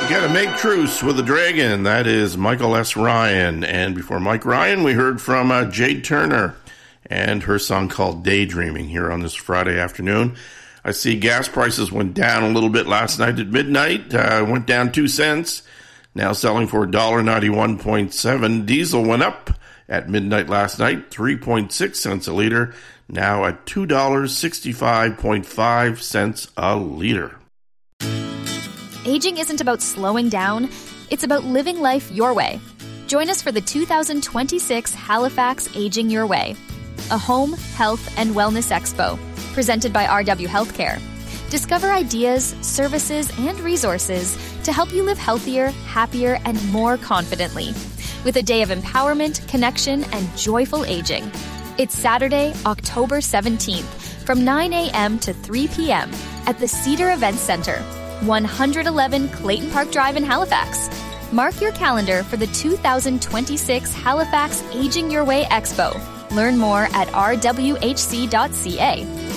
Gotta make truce with the dragon. That is Michael S. Ryan. And before Mike Ryan, we heard from Jade Turner and her song called Daydreaming here on this Friday afternoon. I see gas prices went down a little bit last night at midnight. Went down 2 cents. Now selling for $1.91.7. Diesel went up at midnight last night, 3.6 cents a liter. Now at $2.65.5 a liter. Aging isn't about slowing down, it's about living life your way. Join us for the 2026 Halifax Aging Your Way, a home, health, and wellness expo presented by RW Healthcare. Discover ideas, services, and resources to help you live healthier, happier, and more confidently. With a day of empowerment, connection, and joyful aging. It's Saturday, October 17th from 9 a.m. to 3 p.m. at the Cedar Events Center, 111 Clayton Park Drive in Halifax. Mark your calendar for the 2026 Halifax Aging Your Way Expo. Learn more at rwhc.ca.